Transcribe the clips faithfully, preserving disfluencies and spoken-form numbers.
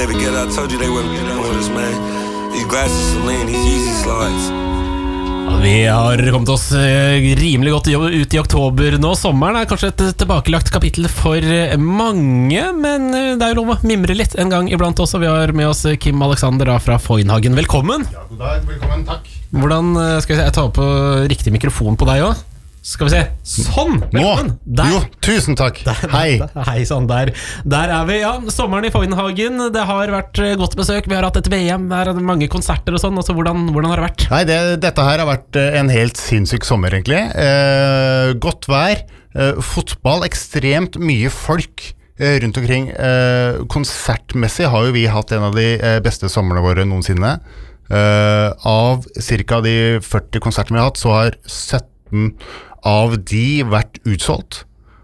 together. I told you they wouldn't be done with us, man. These glasses Celine, these Yeezy slides. Vi har kommet oss rimelig godt ut I oktober nå. Sommeren er kanskje et tilbakelagt kapittel for mange, men det er jo lov å mimre litt en gang iblant også. Vi har med oss Kim Alexander fra Foynhagen. Velkommen. Ja, god dag, velkommen, takk. Hvordan skal vi se, jeg tar på riktig mikrofon på deg også? Skal vi se, sånn, velkommen. Nå, jo, tusen takk. Der, Hei. Hei, sånn, der. Der er vi, ja, sommeren I Foynhagen. Det har vært godt besøk. Vi har hatt et V M, der er det mange konserter og sånn. Altså, hvordan, hvordan har det vært? Nei, det, dette her har vært en helt sinnssyk sommer egentlig. Eh, godt vær, eh, fotball, ekstremt mye folk eh, rundt omkring. Eh, konsertmessig har jo vi hatt en av de eh, beste sommerne våre noensinne. Eh, av cirka de førti konsertene vi har hatt, så har sytten av de vært utsolgt.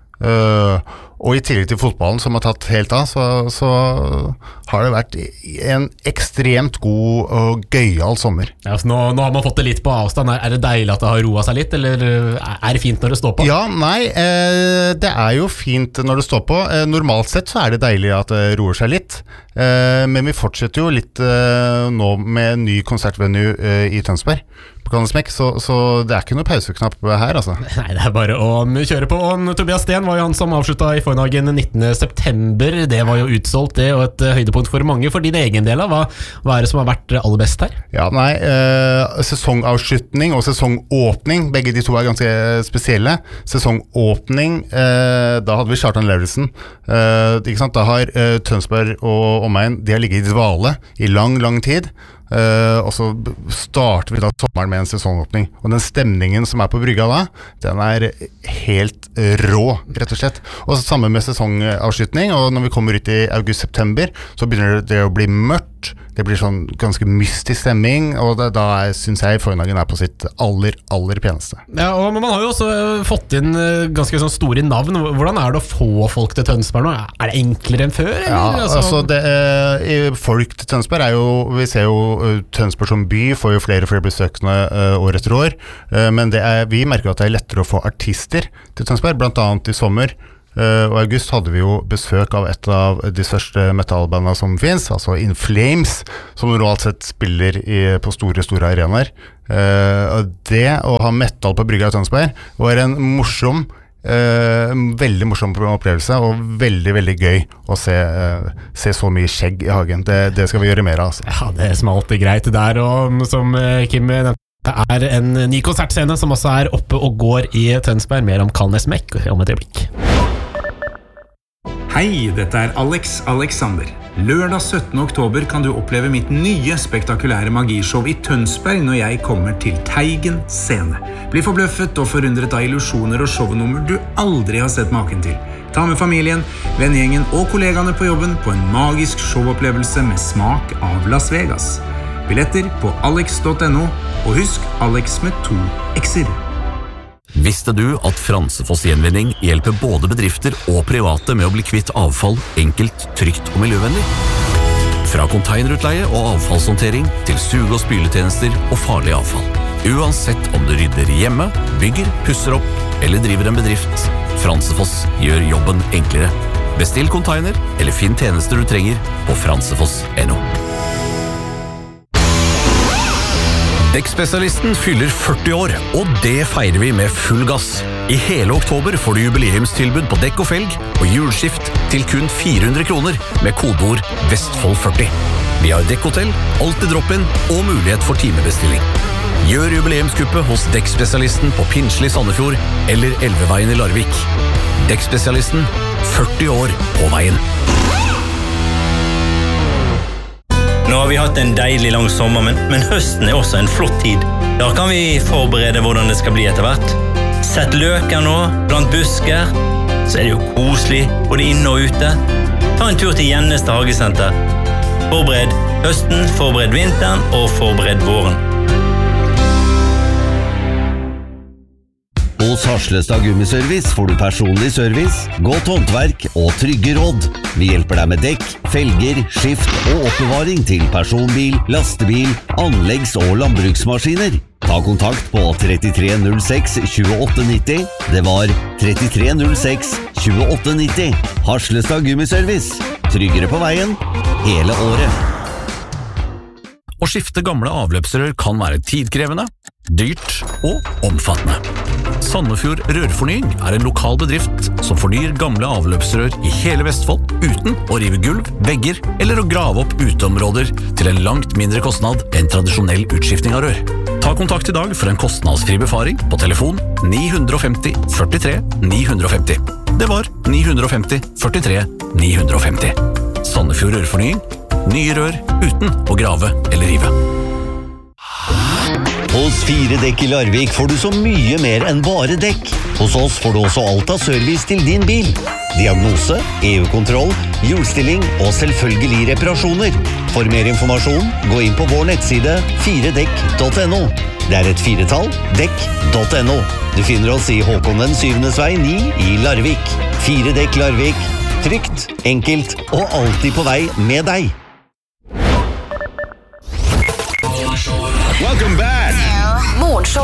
Uh, og I tillegg til fotballen som har tatt helt av, så, så har det vært en ekstremt god og gøyal sommer. Ja, så nå, nå har man fått det litt på avstand. Er, er det deilig at det har roet seg litt, eller er det fint når det står på? Ja, nei, eh, det er jo fint når det står på. Eh, normalt sett så er det deilig at det roer seg litt. Eh, men vi fortsetter jo litt eh, nå med ny konsertvenue eh, I Tønsberg. Så, så det er ikke noe pauseknapp her, altså. Nei, det er bare å kjøre på. Og Tobias Sten var jo han som avsluttet I Foynhagen nittende september. Det var jo utsolgt, det, og et høydepunkt for mange. For din egen del, hva, hva er det som har vært aller best her? Ja, nei, eh, sesongavslutning og sesongåpning, begge de to er ganske spesielle. Sesongåpning, eh, da hadde vi Kjartan Lauritzen. Eh, ikke sant? Da har eh, Tønsberg og omegn, de har ligget I dvale I lang, lang tid. Uh, og så starter vi da sommeren med en sesongåpning og den stemningen som er på brygga da den er helt rå rett og slett og sammen med sesongavslutning og når vi kommer ut I august-september så begynner det å bli mørkt det blir sånn ganske mystisk stemming og da, da er, synes jeg Foynhagen er på sitt aller, aller peneste Ja, og men man har jo også fått inn ganske sånn store navn hvordan er det å få folk til Tønsberg nå? Er det enklere enn før? Eller? Ja, altså, altså det, eh, folk til Tønsberg er jo vi ser jo Tønsberg som by får jo flere og flere besøkende uh, år etter år, uh, men det er, vi merker at det er lettere å få artister til Tønsberg, blant annet I sommer uh, og I august hadde vi jo besøk av et av de største metallbandene som finnes, altså In Flames, som normalt sett spiller I, på store, store arenaer. Uh, og det å ha metal på brygga I Tønsberg var en morsom Uh, veldig morsom opplevelse og veldig, veldig gøy å se, uh, se så mye skjegg I hagen det, det skal vi gjøre mer av altså. Ja, det smalt greit der og som Kim nevnte det er en ny konsertscene som også er oppe og går I Tønsberg mer om Kalnes Mek om et øyeblikk Hei, dette er Alex Alexander. Lørdag syttende oktober kan du oppleve mitt nye spektakulære magishow I Tønsberg når jeg kommer til Teigen scene. Bli forbløffet og forundret av illusjoner og shownummer du aldri har sett maken til. Ta med familien, vennegjengen og kollegaene på jobben på en magisk showopplevelse med smak av Las Vegas. Billetter på alex punktum no og husk Alex med to X'er. Visste du at Fransefoss Gjenvinning hjelper både bedrifter og private med å bli kvitt avfall enkelt, trygt og miljøvennlig? Fra containerutleie og avfallshåndtering til suge- og spyletjenester og farlig avfall. Uansett om du rydder hjemme, bygger, pusser opp eller driver en bedrift, Fransefoss gjør jobben enklere. Bestill container eller finn tjenester du trenger på fransefoss punktum no. Dekkspesialisten fyller førti år, og det feirer vi med full gass. I hele oktober får du jubileumstilbud på dekk og felg, og hjulskift til kun fire hundre kroner med kodeord Vestfold førti. Vi har dekkhotell, alltid drop-in og mulighet for timebestilling. Gjør jubileumskuppet hos Dekkspesialisten på Pinsli Sandefjord eller Elveveien I Larvik. Dekkspesialisten, førti år på veien. Nå har vi hatt en deilig lang sommer, men, men høsten er også en flott tid. Da kan vi forberede hvordan det skal bli etter hvert. Sett løker nå, blant busker, så er det jo koselig, både inne og ute. Ta en tur til Gjennestad Hagesenter. Forbered høsten, forbered vinteren og forbered våren. Hos Harslestad Gummiservice får du personlig service, godt håndverk og trygge råd. Vi hjelper deg med dekk, felger, skift og oppbevaring til personbil, lastebil, anleggs- og landbruksmaskiner. Ta kontakt på trettitre null seks tjueåtte nitti. Det var trettitre null seks tjueåtte nitti. Harslestad Gummiservice. Tryggere på veien hele året. Å skifte gamle avløpsrør kan være tidkrevende, dyrt og omfattende. Sandefjord Rørfornying er en lokal bedrift som fornyer gamle avløpsrør i hele Vestfold uten å rive gulv, vegger eller å grave opp uteområder til en langt mindre kostnad enn tradisjonell utskifting av rør. Ta kontakt i dag for en kostnadsfri befaring på telefon ni fem null førtitre ni fem null. Det var ni fem null førtitre ni fem null. Sandefjord Rørfornying. Nye rør uten å grave eller rive. Hos Fire Dekk i Larvik får du så mye mer enn bare dekk. Hos oss får du også alt av service til din bil. Diagnose, E U-kontroll, hjulstilling og selvfølgelig reparasjoner. For mer informasjon, gå inn på vår nettside fire dekk punktum no. Det er et firetall, dekk punktum no. Du finner oss i Håkon den syvendes vei ni i Larvik. Fire Dekk Larvik. Trygt, enkelt og alltid på vei med deg. Welcome back. Morgenshow